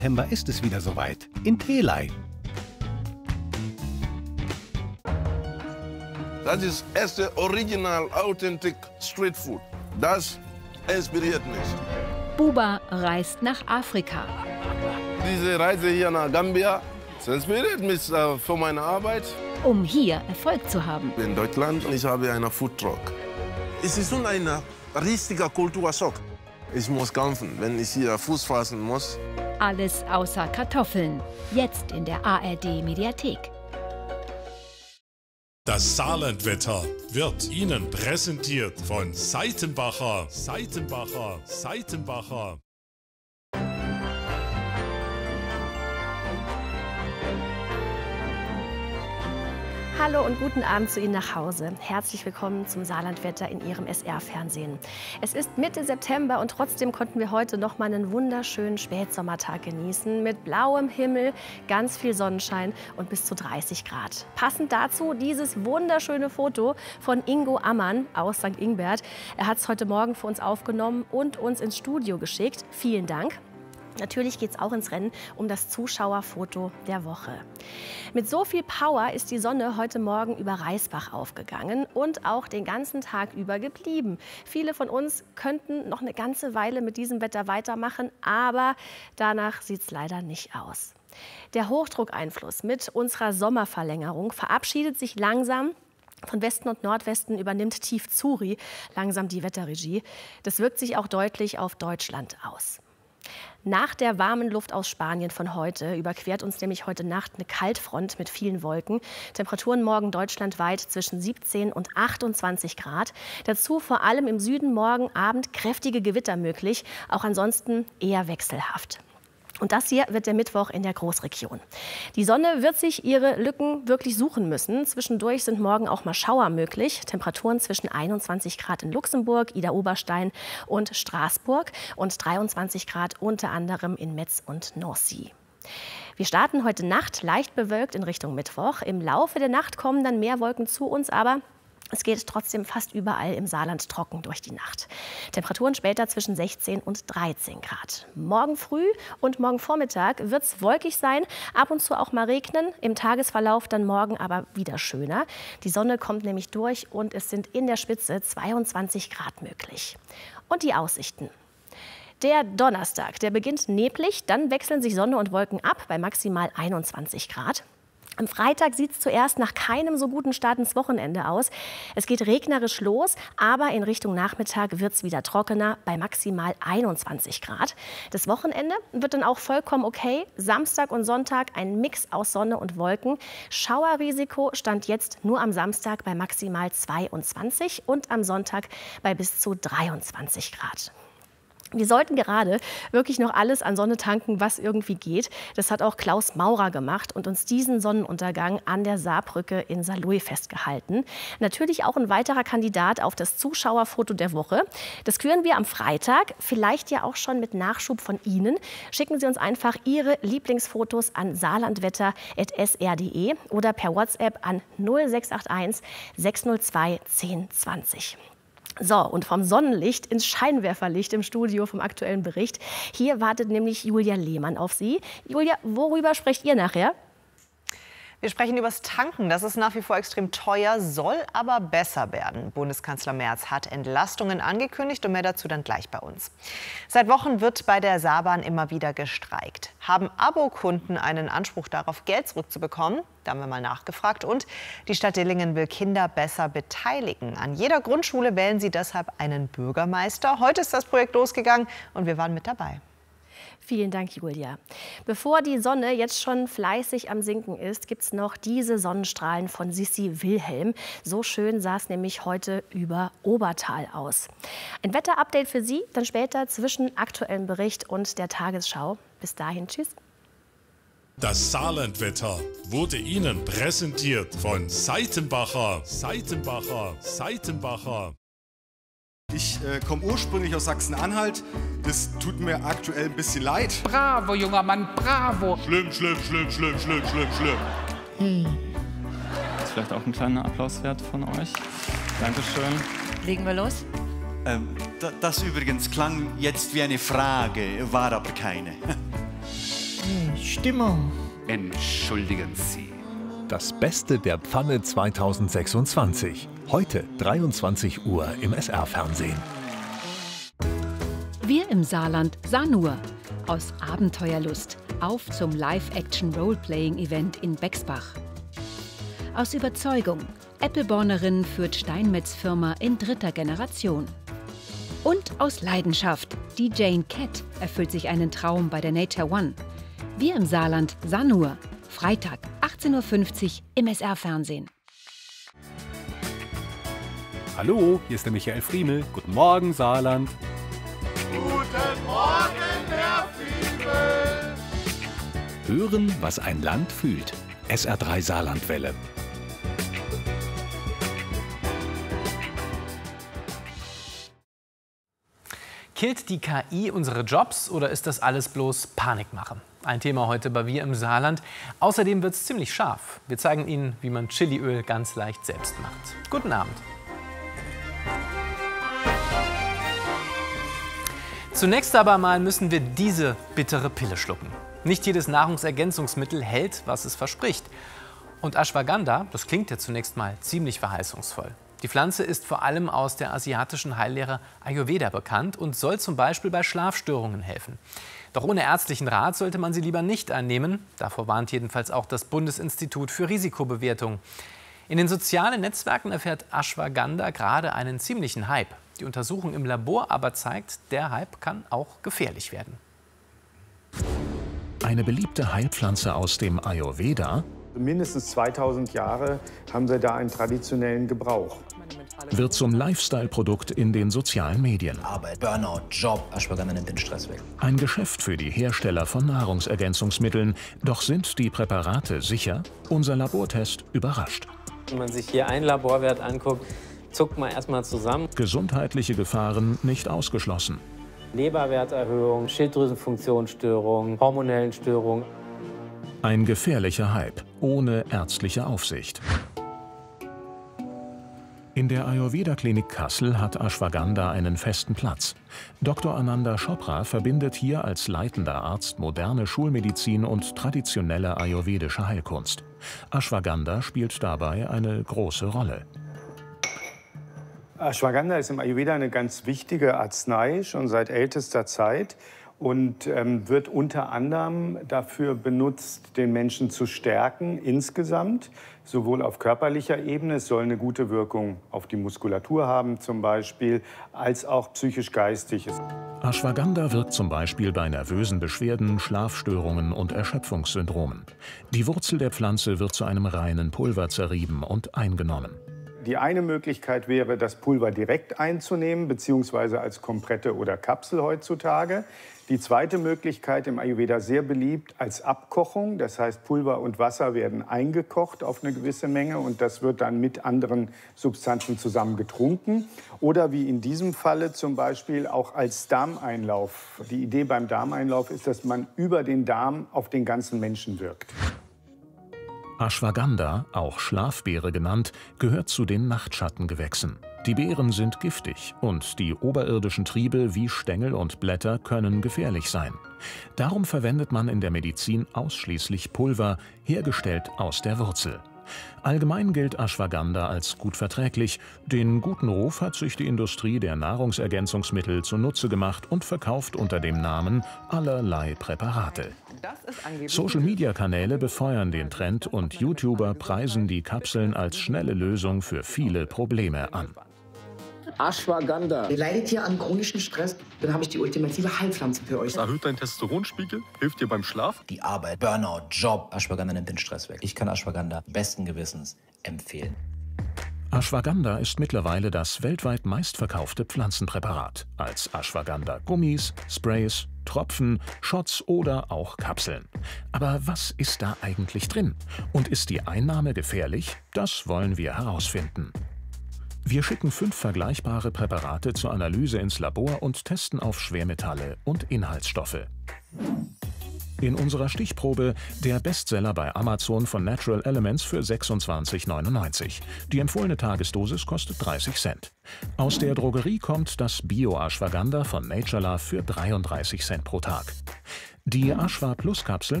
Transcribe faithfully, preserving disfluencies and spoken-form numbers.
September ist es wieder soweit. In Telei. Das ist erste Original Authentic Street Food. Das inspiriert mich. Buba reist nach Afrika. Diese Reise hier nach Gambia, das inspiriert mich äh, für meine Arbeit. Um hier Erfolg zu haben. In Deutschland, ich habe einen Foodtruck. Es ist schon ein riesiger Kulturschock. Ich muss kämpfen, wenn ich hier Fuß fassen muss. Alles außer Kartoffeln. Jetzt in der A R D-Mediathek. Das Saarlandwetter wird Ihnen präsentiert von Seitenbacher, Seitenbacher, Seitenbacher. Hallo und guten Abend zu Ihnen nach Hause. Herzlich willkommen zum Saarlandwetter in Ihrem S R-Fernsehen. Es ist Mitte September und trotzdem konnten wir heute noch mal einen wunderschönen Spätsommertag genießen. Mit blauem Himmel, ganz viel Sonnenschein und bis zu dreißig Grad. Passend dazu dieses wunderschöne Foto von Ingo Ammann aus Sankt Ingbert. Er hat es heute Morgen für uns aufgenommen und uns ins Studio geschickt. Vielen Dank. Natürlich geht es auch ins Rennen um das Zuschauerfoto der Woche. Mit so viel Power ist die Sonne heute Morgen über Reisbach aufgegangen und auch den ganzen Tag über geblieben. Viele von uns könnten noch eine ganze Weile mit diesem Wetter weitermachen, aber danach sieht es leider nicht aus. Der Hochdruckeinfluss mit unserer Sommerverlängerung verabschiedet sich langsam. Von Westen und Nordwesten übernimmt Tief Zuri langsam die Wetterregie. Das wirkt sich auch deutlich auf Deutschland aus. Nach der warmen Luft aus Spanien von heute überquert uns nämlich heute Nacht eine Kaltfront mit vielen Wolken. Temperaturen morgen deutschlandweit zwischen siebzehn und achtundzwanzig Grad. Dazu vor allem im Süden morgen Abend kräftige Gewitter möglich, auch ansonsten eher wechselhaft. Und das hier wird der Mittwoch in der Großregion. Die Sonne wird sich ihre Lücken wirklich suchen müssen. Zwischendurch sind morgen auch mal Schauer möglich. Temperaturen zwischen einundzwanzig Grad in Luxemburg, Idar-Oberstein und Straßburg und dreiundzwanzig Grad unter anderem in Metz und Nancy. Wir starten heute Nacht leicht bewölkt in Richtung Mittwoch. Im Laufe der Nacht kommen dann mehr Wolken zu uns, aber es geht trotzdem fast überall im Saarland trocken durch die Nacht. Temperaturen später zwischen sechzehn und dreizehn Grad. Morgen früh und morgen Vormittag wird es wolkig sein, ab und zu auch mal regnen. Im Tagesverlauf dann morgen aber wieder schöner. Die Sonne kommt nämlich durch und es sind in der Spitze zweiundzwanzig Grad möglich. Und die Aussichten. Der Donnerstag, der beginnt neblig, dann wechseln sich Sonne und Wolken ab bei maximal einundzwanzig Grad. Am Freitag sieht es zuerst nach keinem so guten Start ins Wochenende aus. Es geht regnerisch los, aber in Richtung Nachmittag wird es wieder trockener bei maximal einundzwanzig Grad. Das Wochenende wird dann auch vollkommen okay. Samstag und Sonntag ein Mix aus Sonne und Wolken. Schauerrisiko stand jetzt nur am Samstag bei maximal zweiundzwanzig und am Sonntag bei bis zu dreiundzwanzig Grad. Wir sollten gerade wirklich noch alles an Sonne tanken, was irgendwie geht. Das hat auch Klaus Maurer gemacht und uns diesen Sonnenuntergang an der Saarbrücke in Saarlouis festgehalten. Natürlich auch ein weiterer Kandidat auf das Zuschauerfoto der Woche. Das küren wir am Freitag, vielleicht ja auch schon mit Nachschub von Ihnen. Schicken Sie uns einfach Ihre Lieblingsfotos an saarlandwetter at s r punkt de oder per WhatsApp an null sechs acht eins sechs null zwei zehn zwanzig. So, und vom Sonnenlicht ins Scheinwerferlicht im Studio vom aktuellen Bericht. Hier wartet nämlich Julia Lehmann auf Sie. Julia, worüber sprecht ihr nachher? Wir sprechen über das Tanken. Das ist nach wie vor extrem teuer, soll aber besser werden. Bundeskanzler Merz hat Entlastungen angekündigt und mehr dazu dann gleich bei uns. Seit Wochen wird bei der Saarbahn immer wieder gestreikt. Haben Abokunden einen Anspruch darauf, Geld zurückzubekommen? Da haben wir mal nachgefragt. Und die Stadt Dillingen will Kinder besser beteiligen. An jeder Grundschule wählen sie deshalb einen Bürgermeister. Heute ist das Projekt losgegangen und wir waren mit dabei. Vielen Dank, Julia. Bevor die Sonne jetzt schon fleißig am Sinken ist, gibt es noch diese Sonnenstrahlen von Sissi Wilhelm. So schön sah es nämlich heute über Obertal aus. Ein Wetterupdate für Sie, dann später zwischen aktuellem Bericht und der Tagesschau. Bis dahin, tschüss. Das Saarlandwetter wurde Ihnen präsentiert von Seitenbacher, Seitenbacher, Seitenbacher. Ich äh, komme ursprünglich aus Sachsen-Anhalt. Das tut mir aktuell ein bisschen leid. Bravo, junger Mann, bravo. Schlimm, schlimm, schlimm, schlimm, schlimm, schlimm, schlimm. Hm. Das ist vielleicht auch ein kleiner Applaus wert von euch. Dankeschön. Legen wir los? Ähm, das übrigens klang jetzt wie eine Frage, war aber keine. Stimmung. Entschuldigen Sie. Das Beste der Pfanne zweitausendsechsundzwanzig. Heute dreiundzwanzig Uhr im S R-Fernsehen. Wir im Saarland Sanur. Aus Abenteuerlust auf zum Live-Action-Roleplaying-Event in Bexbach. Aus Überzeugung. Applebornerin führt Steinmetz-Firma in dritter Generation. Und aus Leidenschaft. Die Jane Cat erfüllt sich einen Traum bei der Nature One. Wir im Saarland Sanur. Freitag, achtzehn Uhr fünfzig im S R-Fernsehen. Hallo, hier ist der Michael Friemel. Guten Morgen, Saarland. Guten Morgen, Herr Friemel. Hören, was ein Land fühlt. S R drei Saarlandwelle. Killt die K I unsere Jobs oder ist das alles bloß Panikmache? Ein Thema heute bei Wir im Saarland. Außerdem wird es ziemlich scharf. Wir zeigen Ihnen, wie man Chiliöl ganz leicht selbst macht. Guten Abend. Zunächst aber mal müssen wir diese bittere Pille schlucken. Nicht jedes Nahrungsergänzungsmittel hält, was es verspricht. Und Ashwagandha, das klingt ja zunächst mal ziemlich verheißungsvoll. Die Pflanze ist vor allem aus der asiatischen Heillehre Ayurveda bekannt und soll zum Beispiel bei Schlafstörungen helfen. Doch ohne ärztlichen Rat sollte man sie lieber nicht einnehmen. Davor warnt jedenfalls auch das Bundesinstitut für Risikobewertung. In den sozialen Netzwerken erfährt Ashwagandha gerade einen ziemlichen Hype. Die Untersuchung im Labor aber zeigt, der Hype kann auch gefährlich werden. Eine beliebte Heilpflanze aus dem Ayurveda Mindestens zweitausend Jahre haben sie da einen traditionellen Gebrauch. Wird zum Lifestyle-Produkt in den sozialen Medien. Arbeit, Burnout, Job, Ashwagandha nimmt den Stress weg. Ein Geschäft für die Hersteller von Nahrungsergänzungsmitteln. Doch sind die Präparate sicher? Unser Labortest überrascht. Wenn man sich hier einen Laborwert anguckt, zuckt man erstmal zusammen. Gesundheitliche Gefahren nicht ausgeschlossen. Leberwerterhöhung, Schilddrüsenfunktionsstörungen, hormonellen Störungen. Ein gefährlicher Hype, ohne ärztliche Aufsicht. In der Ayurveda-Klinik Kassel hat Ashwagandha einen festen Platz. Doktor Ananda Chopra verbindet hier als leitender Arzt moderne Schulmedizin und traditionelle ayurvedische Heilkunst. Ashwagandha spielt dabei eine große Rolle. Ashwagandha ist im Ayurveda eine ganz wichtige Arznei, schon seit ältester Zeit. Und ähm, wird unter anderem dafür benutzt, den Menschen zu stärken insgesamt, sowohl auf körperlicher Ebene, es soll eine gute Wirkung auf die Muskulatur haben zum Beispiel, als auch psychisch-geistig. Ashwagandha wirkt zum Beispiel bei nervösen Beschwerden, Schlafstörungen und Erschöpfungssyndromen. Die Wurzel der Pflanze wird zu einem reinen Pulver zerrieben und eingenommen. Die eine Möglichkeit wäre, das Pulver direkt einzunehmen, beziehungsweise als Komprette oder Kapsel heutzutage. Die zweite Möglichkeit, im Ayurveda sehr beliebt, als Abkochung. Das heißt, Pulver und Wasser werden eingekocht auf eine gewisse Menge und das wird dann mit anderen Substanzen zusammen getrunken. Oder wie in diesem Falle zum Beispiel auch als Darmeinlauf. Die Idee beim Darmeinlauf ist, dass man über den Darm auf den ganzen Menschen wirkt. Ashwagandha, auch Schlafbeere genannt, gehört zu den Nachtschattengewächsen. Die Beeren sind giftig und die oberirdischen Triebe wie Stängel und Blätter können gefährlich sein. Darum verwendet man in der Medizin ausschließlich Pulver, hergestellt aus der Wurzel. Allgemein gilt Ashwagandha als gut verträglich. Den guten Ruf hat sich die Industrie der Nahrungsergänzungsmittel zunutze gemacht und verkauft unter dem Namen allerlei Präparate. Social-Media-Kanäle befeuern den Trend und YouTuber preisen die Kapseln als schnelle Lösung für viele Probleme an. Ashwagandha. Ihr leidet hier an chronischem Stress, dann habe ich die ultimative Heilpflanze für euch. Erhöht deinen Testosteronspiegel, hilft dir beim Schlaf. Die Arbeit, Burnout, Job, Ashwagandha nimmt den Stress weg. Ich kann Ashwagandha besten Gewissens empfehlen. Ashwagandha ist mittlerweile das weltweit meistverkaufte Pflanzenpräparat. Als Ashwagandha-Gummis, Sprays, Tropfen, Shots oder auch Kapseln. Aber was ist da eigentlich drin? Und ist die Einnahme gefährlich? Das wollen wir herausfinden. Wir schicken fünf vergleichbare Präparate zur Analyse ins Labor und testen auf Schwermetalle und Inhaltsstoffe. In unserer Stichprobe der Bestseller bei Amazon von Natural Elements für sechsundzwanzig neunundneunzig. Die empfohlene Tagesdosis kostet dreißig Cent. Aus der Drogerie kommt das Bio-Ashwagandha von Nature Love für dreiunddreißig Cent pro Tag. Die Ashwa Plus Kapseln